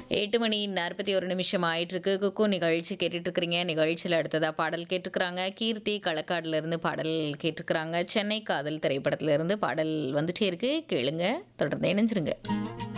8 மணி 41 நிமிஷம் ஆயிட்டிருக்கு. குக்கு நிகழ்ச்சி கேட்டுட்ருக்கிறீங்க. நிகழ்ச்சியில அடுத்ததா பாடல் கேட்டுருக்கிறாங்க. கீர்த்தி களக்காடுலேருந்து பாடல் கேட்டுருக்கிறாங்க. சென்னை காதல் திரைப்படத்திலிருந்து பாடல் வந்துட்டே இருக்கு. கேளுங்க. தொடர்ந்து இணைஞ்சிருங்க.